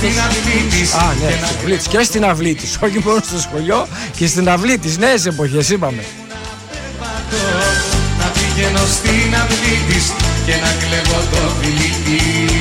ναι, και στην αυλή της. Όχι μόνο στο σχολείο, και στην αυλή της. Νέες εποχές είπαμε. Να πηγαίνω στην αυλή της και να κλέβω το φιλί.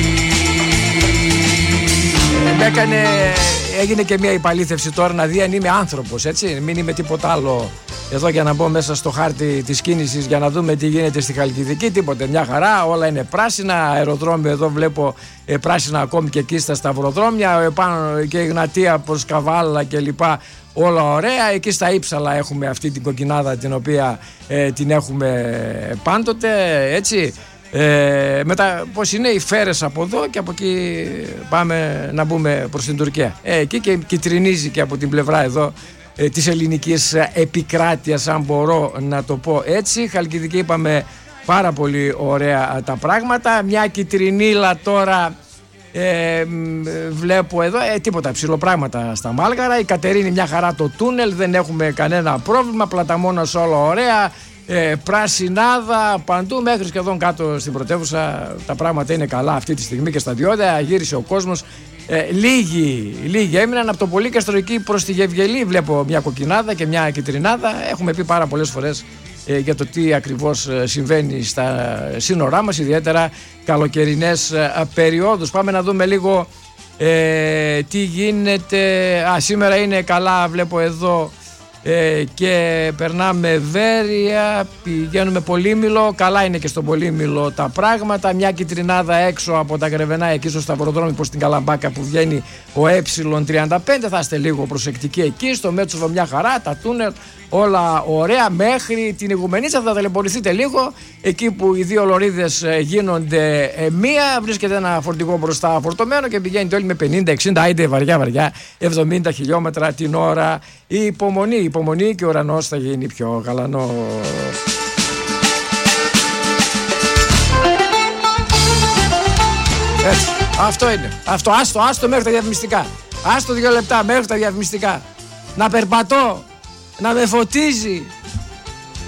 Έγινε και μια υπαλήθευση τώρα να δει αν είμαι άνθρωπος, έτσι. Μην είμαι τίποτα άλλο εδώ για να μπω μέσα στο χάρτη της κίνησης για να δούμε τι γίνεται στη Χαλκιδική. Τίποτε, μια χαρά, όλα είναι πράσινα. Αεροδρόμιο εδώ βλέπω πράσινα ακόμη και εκεί στα σταυροδρόμια. Πάνω και Εγνατία προς Καβάλα κλπ. Όλα ωραία. Εκεί στα Ήψαλα έχουμε αυτή την κοκκινάδα την οποία την έχουμε πάντοτε, έτσι. Μετά πως είναι οι Φέρες από εδώ και από εκεί πάμε να μπούμε προς την Τουρκία. Εκεί και κυτρινίζει και από την πλευρά εδώ της ελληνικής επικράτειας, αν μπορώ να το πω έτσι. Χαλκιδική είπαμε, πάρα πολύ ωραία τα πράγματα. Μια κυτρινίλα τώρα βλέπω εδώ, τίποτα ψηλοπράγματα στα Μάλγαρα. Η Κατερίνη μια χαρά το τούνελ, δεν έχουμε κανένα πρόβλημα. Πλαταμόνας όλα ωραία. Πράσινάδα παντού, μέχρι σχεδόν κάτω στην πρωτεύουσα τα πράγματα είναι καλά αυτή τη στιγμή και στα διόδια. Γύρισε ο κόσμος. Λίγοι έμειναν από το Πολύκαστρο εκεί προς τη Γευγελή. Βλέπω μια κοκκινάδα και μια κιτρινάδα. Έχουμε πει πάρα πολλές φορές για το τι ακριβώς συμβαίνει στα σύνορά μας, ιδιαίτερα καλοκαιρινές περιόδους. Πάμε να δούμε λίγο τι γίνεται. Σήμερα είναι καλά, βλέπω εδώ. Και περνάμε Βέρεια, πηγαίνουμε Πολύμηλο. Καλά είναι και στο Πολύμηλο τα πράγματα. Μια κιτρινάδα έξω από τα Γρεβενά, εκεί στο σταυροδρόμι προς την Καλαμπάκα που βγαίνει ο Ε35. Θα είστε λίγο προσεκτικοί εκεί. Στο Μέτσοβο μια χαρά, τα τούνελ όλα ωραία. Μέχρι την Ιγουμενίτσα θα ταλαιπωρηθείτε λίγο. Εκεί που οι δύο λωρίδες γίνονται μία, βρίσκεται ένα φορτηγό μπροστά φορτωμένο και πηγαίνετε όλοι με 50-60, άιντε βαριά 70 χιλιόμετρα την ώρα. Η υπομονή και ο ουρανός θα γίνει πιο γαλανός. Έτσι, αυτό είναι. Άστο μέχρι τα διαφημιστικά. Άστο 2 λεπτά μέχρι τα διαφημιστικά. Να περπατώ, να με φωτίζει.